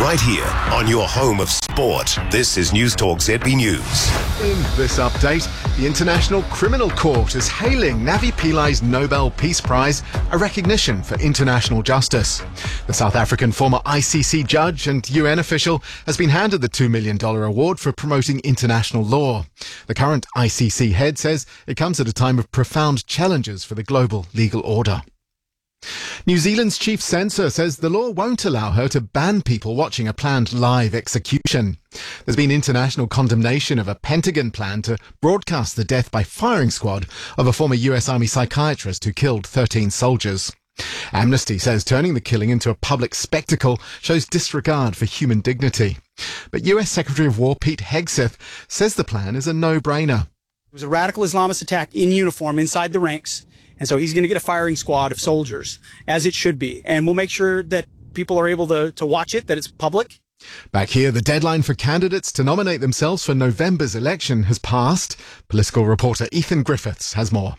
right here on your home of sport. This is News Talk ZB News. In this update, the International Criminal Court is hailing Navi Pillai's Nobel Peace Prize a recognition for international justice. The South African former ICC judge and UN official has been handed the $2 million award for promoting international law. The current ICC head says it comes at a time of profound challenges for the global legal order. New Zealand's chief censor says the law won't allow her to ban people watching a planned live execution. There's been international condemnation of a Pentagon plan to broadcast the death by firing squad of a former US Army psychiatrist who killed 13 soldiers. Amnesty says turning the killing into a public spectacle shows disregard for human dignity. But US Secretary of War Pete Hegseth says the plan is a no-brainer. It was a radical Islamist attack in uniform inside the ranks. And so he's going to get a firing squad of soldiers, as it should be. And we'll make sure that people are able to watch it, that it's public. Back here, the deadline for candidates to nominate themselves for November's election has passed. Political reporter Ethan Griffiths has more.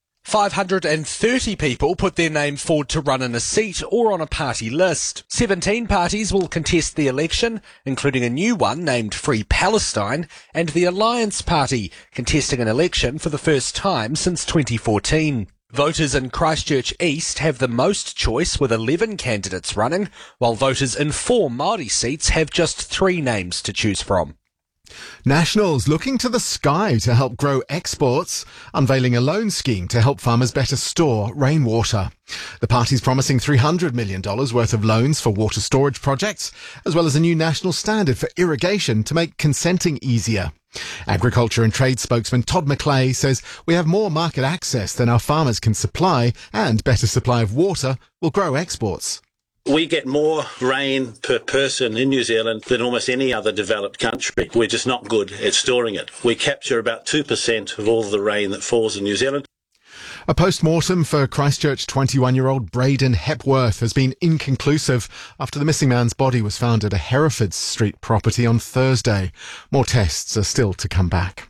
530 people put their name forward to run in a seat or on a party list. 17 parties will contest the election, including a new one named Free Palestine, and the Alliance Party, contesting an election for the first time since 2014. Voters in Christchurch East have the most choice with 11 candidates running, while voters in 4 Māori seats have just 3 names to choose from. Nationals looking to the sky to help grow exports, unveiling a loan scheme to help farmers better store rainwater. The party's promising $300 million worth of loans for water storage projects, as well as a new national standard for irrigation to make consenting easier. Agriculture and Trade spokesman Todd McClay says we have more market access than our farmers can supply, and better supply of water will grow exports. We get more rain per person in New Zealand than almost any other developed country. We're just not good at storing it. We capture about 2% of all the rain that falls in New Zealand. A post-mortem for Christchurch 21-year-old Braden Hepworth has been inconclusive after the missing man's body was found at a Hereford Street property on Thursday. More tests are still to come back.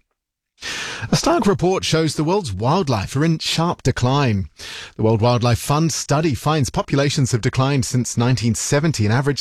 A stark report shows the world's wildlife are in sharp decline. The World Wildlife Fund study finds populations have declined since 1970, an average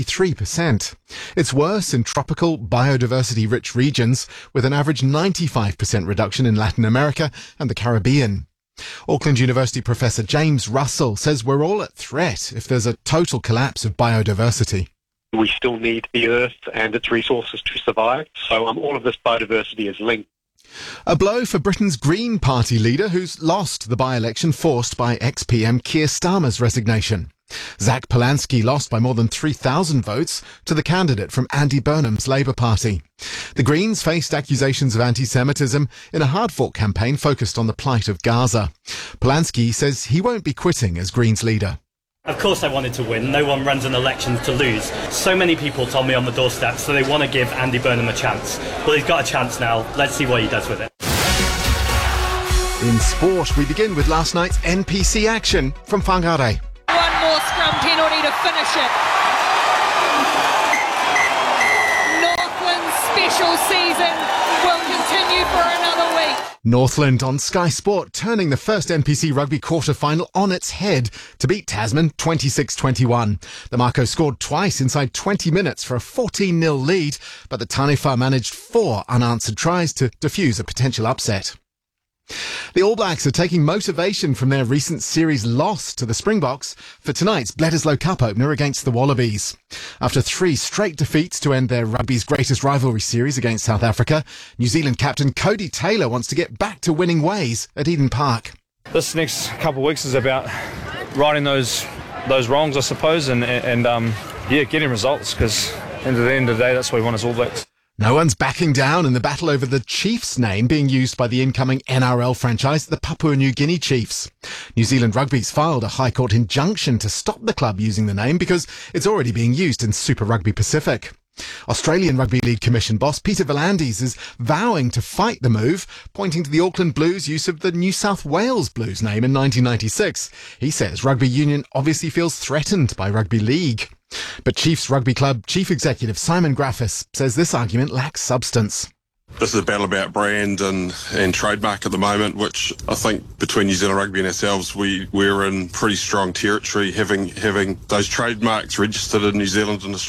73%. It's worse in tropical, biodiversity-rich regions, with an average 95% reduction in Latin America and the Caribbean. Auckland University Professor James Russell says we're all at threat if there's a total collapse of biodiversity. We still need the Earth and its resources to survive, so all of this biodiversity is linked. A blow for Britain's Green Party leader, who's lost the by-election forced by ex-PM Keir Starmer's resignation. Zach Polanski lost by more than 3,000 votes to the candidate from Andy Burnham's Labour Party. The Greens faced accusations of anti-Semitism in a hard-fought campaign focused on the plight of Gaza. Polanski says he won't be quitting as Greens leader. Of course I wanted to win. No one runs an election to lose. So many people told me on the doorstep, so they want to give Andy Burnham a chance. Well, he's got a chance now. Let's see what he does with it. In sport, we begin with last night's NPC action from Whangarei. One more scrum penalty to finish it. Northland's special season will continue for another week. Northland on Sky Sport turning the first NPC rugby quarter-final on its head to beat Tasman 26-21. The Mako scored twice inside 20 minutes for a 14-0 lead, but the Taniwha managed 4 unanswered tries to defuse a potential upset. The All Blacks are taking motivation from their recent series loss to the Springboks for tonight's Bledisloe Cup opener against the Wallabies. After 3 straight defeats to end their rugby's greatest rivalry series against South Africa, New Zealand captain Cody Taylor wants to get back to winning ways at Eden Park. This next couple of weeks is about righting those wrongs, I suppose, and getting results, because at the end of the day, that's what we want as All Blacks. No one's backing down in the battle over the Chiefs name being used by the incoming NRL franchise, the Papua New Guinea Chiefs. New Zealand Rugby's filed a High Court injunction to stop the club using the name because it's already being used in Super Rugby Pacific. Australian Rugby League Commission boss Peter V'landys is vowing to fight the move, pointing to the Auckland Blues' use of the New South Wales Blues name in 1996. He says rugby union obviously feels threatened by rugby league. But Chiefs Rugby Club Chief Executive Simon Graffis says this argument lacks substance. This is a battle about brand and trademark at the moment, which I think between New Zealand Rugby and ourselves, we're in pretty strong territory, having those trademarks registered in New Zealand and Australia.